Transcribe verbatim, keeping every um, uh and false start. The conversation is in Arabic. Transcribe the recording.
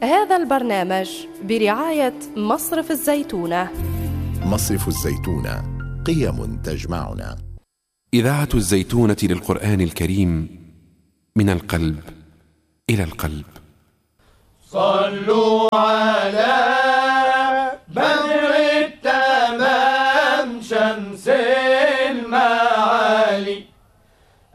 هذا البرنامج برعاية مصرف الزيتونة. مصرف الزيتونة، قيم تجمعنا. إذاعة الزيتونة للقرآن الكريم، من القلب إلى القلب. صلوا على